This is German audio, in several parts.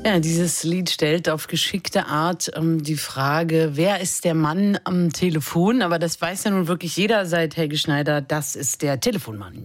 Ja, dieses Lied stellt auf geschickte Art die Frage, wer ist der Mann am Telefon? Aber das weiß ja nun wirklich jeder seit Helge Schneider, das ist der Telefonmann.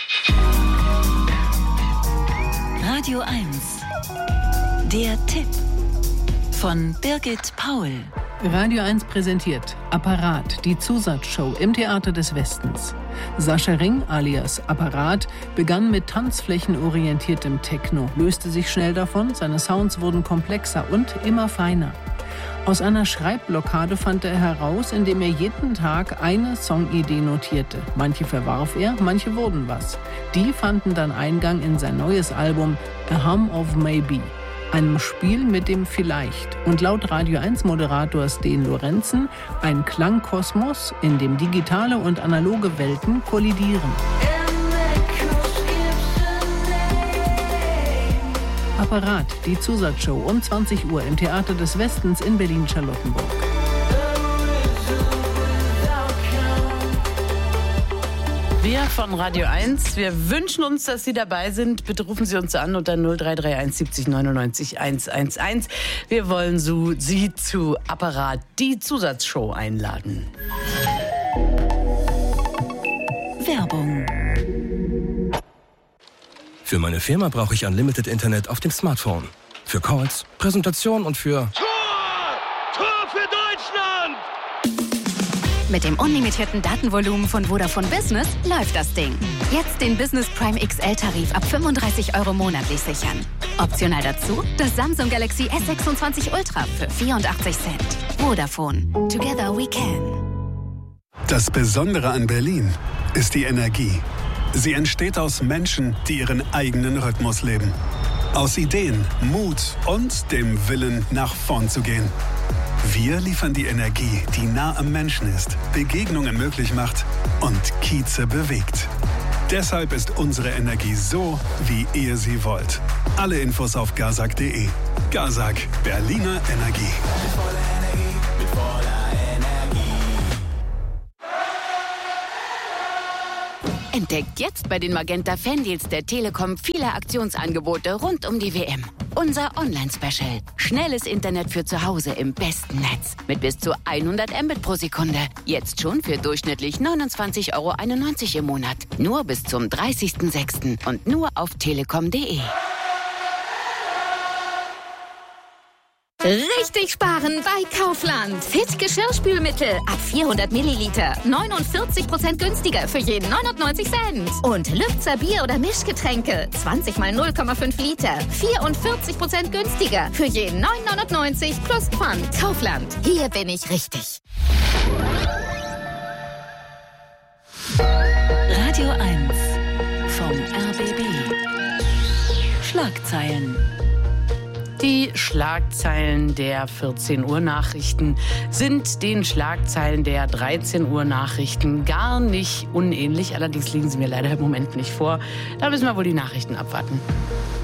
Radio 1. Der Tipp von Birgit Paul. Radio 1 präsentiert Apparat, die Zusatzshow im Theater des Westens. Sascha Ring alias Apparat begann mit tanzflächenorientiertem Techno, löste sich schnell davon, seine Sounds wurden komplexer und immer feiner. Aus einer Schreibblockade fand er heraus, indem er jeden Tag eine Songidee notierte. Manche verwarf er, manche wurden was. Die fanden dann Eingang in sein neues Album A Hum of Maybe. Einem Spiel mit dem Vielleicht und laut Radio 1-Moderator Sten Lorenzen ein Klangkosmos, in dem digitale und analoge Welten kollidieren. Apparat, die Zusatzshow um 20 Uhr im Theater des Westens in Berlin-Charlottenburg. Wir von Radio 1, wir wünschen uns, dass Sie dabei sind. Bitte rufen Sie uns an unter 0331 70 99 111. Wir wollen Sie zu Apparat, die Zusatzshow, einladen. Werbung. Für meine Firma brauche ich Unlimited Internet auf dem Smartphone. Für Calls, Präsentation und für... Tor für Deutschland! Mit dem unlimitierten Datenvolumen von Vodafone Business läuft das Ding. Jetzt den Business Prime XL-Tarif ab 35 € monatlich sichern. Optional dazu das Samsung Galaxy S26 Ultra für 84 Cent. Vodafone. Together we can. Das Besondere an Berlin ist die Energie. Sie entsteht aus Menschen, die ihren eigenen Rhythmus leben. Aus Ideen, Mut und dem Willen, nach vorn zu gehen. Wir liefern die Energie, die nah am Menschen ist, Begegnungen möglich macht und Kieze bewegt. Deshalb ist unsere Energie so, wie ihr sie wollt. Alle Infos auf gazak.de. Gazak, Berliner Energie. Entdeckt jetzt bei den Magenta Fandeals der Telekom viele Aktionsangebote rund um die WM. Unser Online-Special. Schnelles Internet für zu Hause im besten Netz. Mit bis zu 100 Mbit pro Sekunde. Jetzt schon für durchschnittlich 29,91 € im Monat. Nur bis zum 30.06. und nur auf telekom.de. Richtig sparen bei Kaufland. Fit Geschirrspülmittel ab 400 Milliliter. 49% günstiger für jeden 99 Cent. Und Lübzer Bier- oder Mischgetränke. 20 mal 0,5 Liter. 44% günstiger für jeden 9,99 plus Pfand. Kaufland. Hier bin ich richtig. Radio 1 vom RBB. Schlagzeilen. Die Schlagzeilen der 14 Uhr Nachrichten sind den Schlagzeilen der 13 Uhr Nachrichten gar nicht unähnlich. Allerdings liegen sie mir leider im Moment nicht vor. Da müssen wir wohl die Nachrichten abwarten.